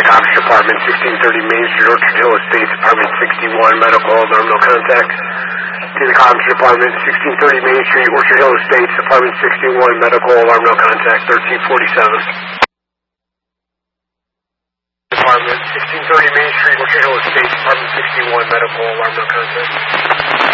Cops Department, 1630 Main Street, Orchard Hill Estates, Apartment 61, medical, alarm, no contact. To the Cops Department, 1630 Main Street, Orchard Hill Estates, Apartment 61, medical, alarm, no contact, 1347. Department, 1630 Main Street, Orchard Hill Estates, Apartment 61, medical, alarm, no contact.